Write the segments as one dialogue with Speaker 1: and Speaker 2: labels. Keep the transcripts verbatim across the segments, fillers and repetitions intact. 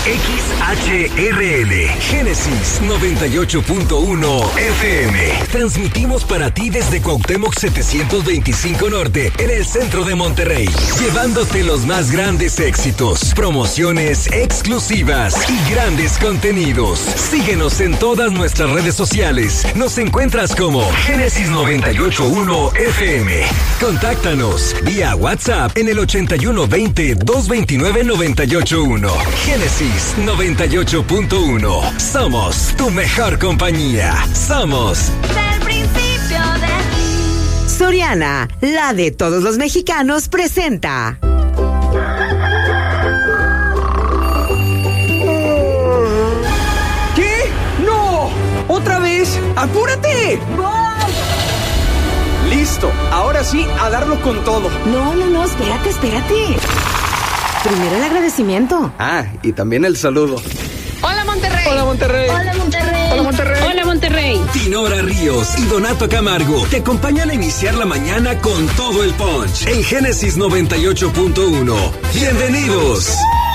Speaker 1: X H R L, Génesis noventa y ocho punto uno F M. Transmitimos para ti desde Cuauhtémoc setecientos veinticinco Norte, en el centro de Monterrey, llevándote los más grandes éxitos, promociones exclusivas y grandes contenidos. Síguenos en todas nuestras redes sociales. Nos encuentras como Génesis noventa y ocho punto uno F M. Contáctanos vía WhatsApp en el ochenta y uno veinte, doscientos veintinueve, noventa y ocho uno. Génesis noventa y ocho punto uno. Somos tu mejor compañía. Somos
Speaker 2: del principio de ti.
Speaker 3: Soriana, la de todos los mexicanos, presenta.
Speaker 4: ¿Qué? ¡No! ¡Otra vez! ¡Apúrate!
Speaker 3: ¡Voy!
Speaker 4: Listo, ahora sí, a darlo con todo.
Speaker 3: No, no, no, espérate, espérate. Primero el agradecimiento.
Speaker 4: Ah, y también el saludo.
Speaker 2: Hola Monterrey.
Speaker 4: Hola Monterrey.
Speaker 2: Hola Monterrey.
Speaker 4: Hola Monterrey.
Speaker 2: Hola Monterrey.
Speaker 1: Dinora Ríos y Donato Camargo te acompañan a iniciar la mañana con todo el punch en Génesis noventa y ocho punto uno. ¡Bienvenidos!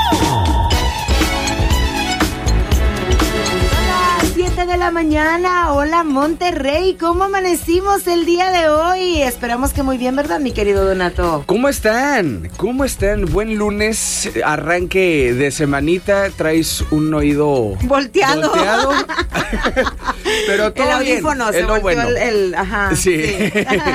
Speaker 3: De la mañana, hola Monterrey, ¿cómo amanecimos el día de hoy? Esperamos que muy bien, ¿verdad, mi querido Donato?
Speaker 4: ¿Cómo están? ¿Cómo están? Buen lunes, arranque de semanita, traes un oído
Speaker 3: volteado,
Speaker 4: volteado. Pero todo
Speaker 3: el
Speaker 4: bien,
Speaker 3: audífono,
Speaker 4: es
Speaker 3: se
Speaker 4: lo
Speaker 3: volteó
Speaker 4: bueno.
Speaker 3: el, el, ajá,
Speaker 4: sí.
Speaker 3: sí.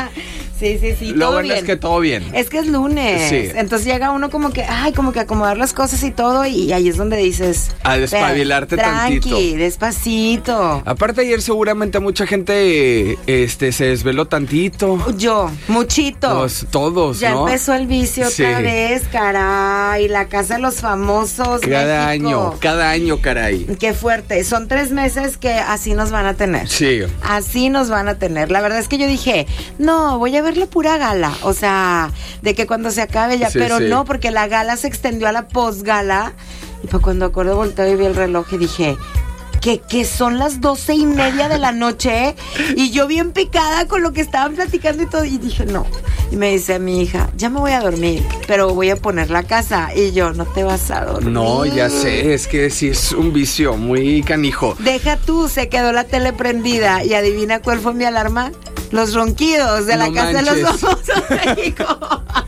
Speaker 3: Sí, sí, sí,
Speaker 4: lo
Speaker 3: todo
Speaker 4: bueno
Speaker 3: bien.
Speaker 4: es que todo bien.
Speaker 3: Es que es lunes.
Speaker 4: Sí.
Speaker 3: Entonces llega uno como que, ay, como que acomodar las cosas y todo, y ahí es donde dices,
Speaker 4: a despabilarte
Speaker 3: tranqui,
Speaker 4: tantito.
Speaker 3: Tranqui, despacito.
Speaker 4: Aparte ayer seguramente mucha gente este se desveló tantito.
Speaker 3: Yo, muchito.
Speaker 4: Pues, todos,
Speaker 3: ya
Speaker 4: ¿no?
Speaker 3: empezó el vicio
Speaker 4: Sí.
Speaker 3: otra vez, caray. La casa de los famosos.
Speaker 4: Cada
Speaker 3: México.
Speaker 4: año, cada año, caray.
Speaker 3: Qué fuerte. Son tres meses que así nos van a tener.
Speaker 4: Sí.
Speaker 3: Así nos van a tener. La verdad es que yo dije, no, voy a ver la pura gala. O sea, de que cuando se acabe ya,
Speaker 4: Sí,
Speaker 3: pero
Speaker 4: sí.
Speaker 3: no, porque la gala se extendió a la posgala. Y para cuando acordé, volteé y vi el reloj y dije, que, que son las doce y media de la noche, y yo bien picada con lo que estaban platicando y todo, y dije, no. Y me dice mi hija, ya me voy a dormir, pero voy a poner la casa. Y yo, no te vas a dormir.
Speaker 4: No, ya sé, es que sí es un vicio muy canijo.
Speaker 3: Deja tú, se quedó la tele prendida, y adivina cuál fue mi alarma. Los ronquidos de la
Speaker 4: No
Speaker 3: casa
Speaker 4: manches.
Speaker 3: de los famosos de México.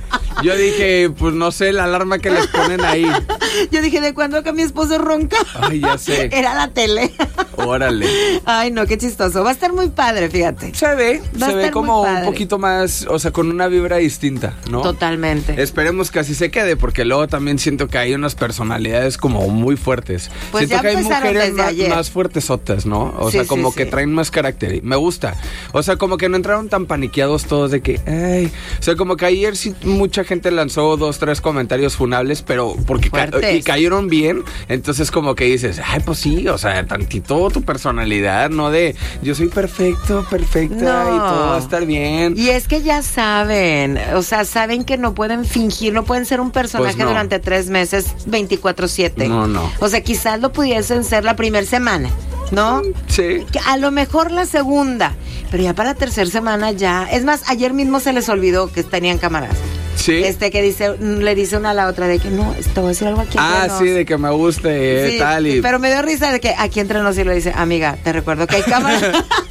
Speaker 4: Yo dije, pues no sé, la alarma que les ponen ahí.
Speaker 3: Yo dije, ¿de cuándo que mi esposo ronca?
Speaker 4: Ay, ya sé.
Speaker 3: Era la tele.
Speaker 4: Órale.
Speaker 3: Ay, no, qué chistoso. Va a estar muy padre, fíjate.
Speaker 4: Se ve,
Speaker 3: Va a
Speaker 4: se ve
Speaker 3: estar
Speaker 4: como
Speaker 3: muy
Speaker 4: un
Speaker 3: padre.
Speaker 4: poquito más, o sea, con una vibra distinta, ¿no?
Speaker 3: Totalmente.
Speaker 4: Esperemos que así se quede, porque luego también siento que hay unas personalidades como muy fuertes.
Speaker 3: Pues
Speaker 4: siento
Speaker 3: ya
Speaker 4: que hay
Speaker 3: empezaron
Speaker 4: mujeres
Speaker 3: desde
Speaker 4: más,
Speaker 3: ayer.
Speaker 4: más fuertesotas, ¿no? O
Speaker 3: Sí,
Speaker 4: sea,
Speaker 3: sí,
Speaker 4: como
Speaker 3: sí.
Speaker 4: que traen más carácter. Y me gusta. O sea, como que no entraron tan paniqueados todos de que, ay. O sea, como que ayer sí mucha gente lanzó dos, tres comentarios funables, pero porque ca-
Speaker 3: Fuertes.
Speaker 4: y cayeron bien. Entonces como que dices, ay, pues sí, o sea, tantito tu personalidad, no de yo soy perfecto, perfecta
Speaker 3: No.
Speaker 4: y todo va a estar bien.
Speaker 3: Y es que ya saben, o sea, saben que no pueden fingir, no pueden ser un personaje
Speaker 4: Pues no.
Speaker 3: durante tres meses, veinticuatro siete.
Speaker 4: No, no.
Speaker 3: O sea, quizás lo pudiesen ser la primera semana, ¿no?
Speaker 4: Sí.
Speaker 3: Que a lo mejor la segunda, pero ya para la tercera semana ya. Es más, ayer mismo se les olvidó que tenían cámaras.
Speaker 4: Sí.
Speaker 3: Este que dice, le dice una a la otra de que no, te voy a decir algo aquí.
Speaker 4: Ah,
Speaker 3: entre nos".
Speaker 4: sí, de que me guste,
Speaker 3: Sí,
Speaker 4: tal y
Speaker 3: pero me dio risa de que aquí entre nos y le dice, amiga, te recuerdo que hay cámaras.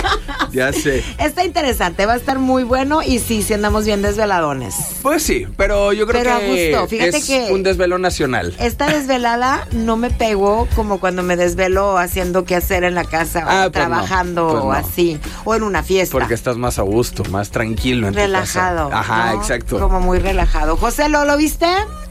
Speaker 4: ya sé.
Speaker 3: Está interesante, va a estar muy bueno y sí, sí andamos bien desveladones.
Speaker 4: Pues sí, pero yo creo
Speaker 3: Pero a
Speaker 4: que
Speaker 3: gusto, fíjate
Speaker 4: es
Speaker 3: que-
Speaker 4: un desvelo nacional.
Speaker 3: Esta desvelada no me pegó como cuando me desvelo haciendo qué hacer en la casa,
Speaker 4: Ah,
Speaker 3: o
Speaker 4: pues no,
Speaker 3: trabajando
Speaker 4: pues
Speaker 3: o
Speaker 4: no.
Speaker 3: así, o en una fiesta.
Speaker 4: Porque estás más a gusto, más tranquilo en
Speaker 3: relajado.
Speaker 4: tu casa. Ajá,
Speaker 3: ¿no?
Speaker 4: exacto.
Speaker 3: Como muy relajado. José, ¿lo, lo viste?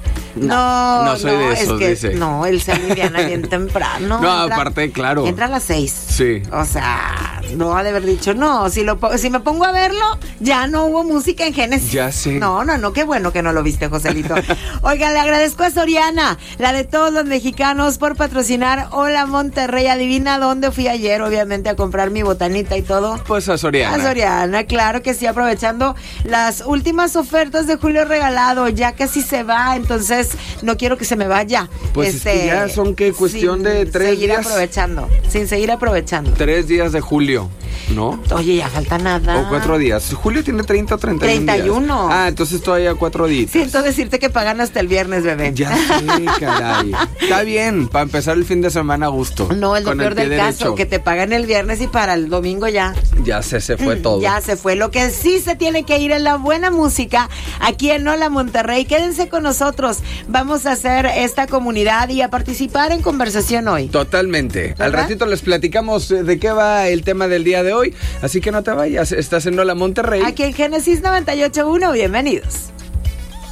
Speaker 4: No, no soy de esos,
Speaker 3: es que,
Speaker 4: dice.
Speaker 3: No, él se aliviana bien temprano.
Speaker 4: No, aparte, claro.
Speaker 3: Entra a las seis.
Speaker 4: Sí.
Speaker 3: O sea, no ha de haber dicho, no, si, lo, po- si me pongo a verlo, ya no hubo música en Génesis.
Speaker 4: Ya sé.
Speaker 3: No, no, no, qué bueno que no lo viste, Joselito. Oiga, le agradezco a Soriana, la de todos los mexicanos, por patrocinar Hola Monterrey. Adivina dónde fui ayer, obviamente, a comprar mi botanita y todo.
Speaker 4: Pues a Soriana.
Speaker 3: A Soriana, claro que sí, aprovechando las últimas ofertas de Julio Regalado, ya casi se va, entonces no quiero que se me vaya.
Speaker 4: Pues es que ya son, ¿qué? Cuestión
Speaker 3: sin
Speaker 4: de tres
Speaker 3: seguir
Speaker 4: días.
Speaker 3: aprovechando, sin seguir aprovechando.
Speaker 4: Tres días de julio. julio, ¿no?
Speaker 3: Oye, ya falta nada.
Speaker 4: O cuatro días. Julio tiene treinta o treinta y uno
Speaker 3: treinta y uno.
Speaker 4: días. Ah, entonces todavía cuatro días.
Speaker 3: Siento decirte que pagan hasta el viernes, bebé.
Speaker 4: Ya sé, caray. Está bien, para empezar el fin de semana a gusto.
Speaker 3: No, es lo
Speaker 4: con
Speaker 3: peor
Speaker 4: el
Speaker 3: del
Speaker 4: pie
Speaker 3: caso,
Speaker 4: derecho.
Speaker 3: que te pagan el viernes y para el domingo ya.
Speaker 4: Ya se, se fue todo.
Speaker 3: Ya se fue. Lo que sí se tiene que ir es la buena música aquí en Hola Monterrey. Quédense con nosotros. Vamos a hacer esta comunidad y a participar en conversación hoy.
Speaker 4: Totalmente.
Speaker 3: ¿Verdad?
Speaker 4: Al ratito les platicamos de qué va el tema del día de hoy. Así que no te vayas. Estás en Hola Monterrey.
Speaker 3: Aquí en Génesis noventa y ocho punto uno. Bienvenidos.